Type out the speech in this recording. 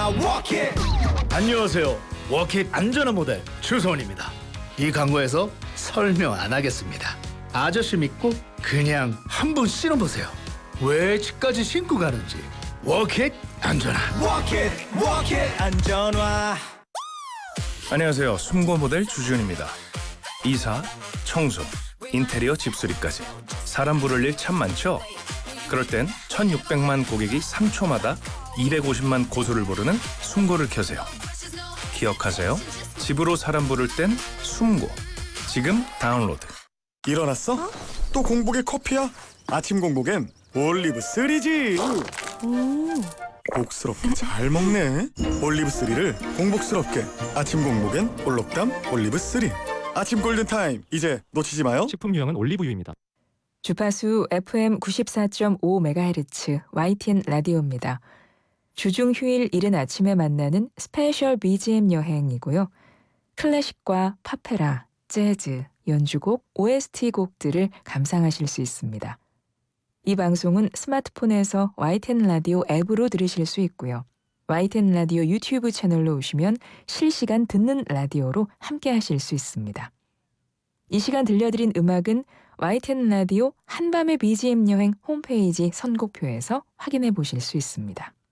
walk it. 안녕하세요. 워킷 안전한 모델 주소원입니다. 이 광고에서 설명 안 하겠습니다. 아저씨 믿고 그냥 한번 신어보세요. 왜 집까지 신고 가는지. 워킷 안전한. Walk it, 안전화. 안녕하세요. 숨고 모델 주지훈입니다. 이사, 청소, 인테리어 집수리까지 사람 부를 일 참 많죠? 그럴 땐 1600만 고객이 3초마다 250만 고소를 부르는 숨고를 켜세요. 기억하세요. 집으로 사람 부를 땐 숨고. 지금 다운로드. 일어났어? 또 공복에 커피야? 아침 공복엔 올리브 3지. 복스럽게 잘 먹네. 올리브 3를 공복스럽게. 아침 공복엔 올록담 올리브 3. 아침 골든타임 이제 놓치지 마요. 식품 유형은 올리브유입니다. 주파수 FM 94.5MHz YTN 라디오입니다. 주중 휴일 이른 아침에 만나는 스페셜 BGM 여행이고요. 클래식과 파페라, 재즈, 연주곡, OST 곡들을 감상하실 수 있습니다. 이 방송은 스마트폰에서 YTN 라디오 앱으로 들으실 수 있고요. YTN 라디오 유튜브 채널로 오시면 실시간 듣는 라디오로 함께 하실 수 있습니다. 이 시간 들려드린 음악은 YTN 라디오 한밤의 BGM 여행 홈페이지 선곡표에서 확인해 보실 수 있습니다.